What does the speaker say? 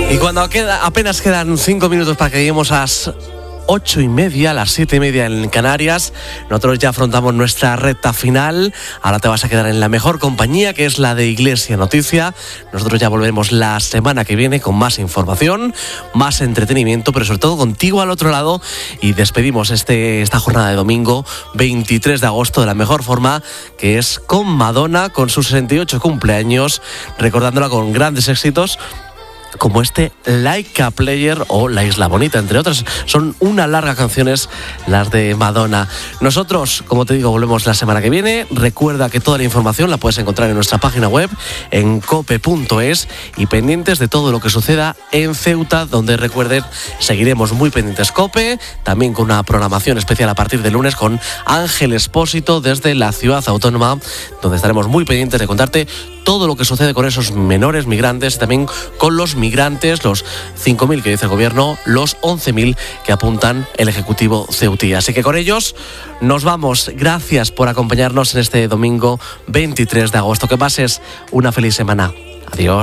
Y cuando apenas quedan 5 minutos para que lleguemos a las 8:30, a las 7:30 en Canarias, nosotros ya afrontamos nuestra recta final. Ahora te vas a quedar en la mejor compañía, que es la de Iglesia Noticia. Nosotros ya volvemos la semana que viene con más información, más entretenimiento, pero sobre todo contigo al otro lado. Y despedimos esta jornada de domingo 23 de agosto de la mejor forma, que es con Madonna, con sus 68 cumpleaños, recordándola con grandes éxitos como Like a Player o La Isla Bonita, entre otras. Son una larga canciones las de Madonna. Nosotros, como te digo, volvemos la semana que viene. Recuerda que toda la información la puedes encontrar en nuestra página web, en cope.es, y pendientes de todo lo que suceda en Ceuta, donde recuerden, seguiremos muy pendientes Cope, también con una programación especial a partir de lunes con Ángel Expósito desde la ciudad autónoma, donde estaremos muy pendientes de contarte todo lo que sucede con esos menores migrantes y también con los migrantes, los 5.000 que dice el gobierno, los 11.000 que apuntan el Ejecutivo ceutí. Así que con ellos nos vamos. Gracias por acompañarnos en este domingo 23 de agosto. Que pases una feliz semana. Adiós.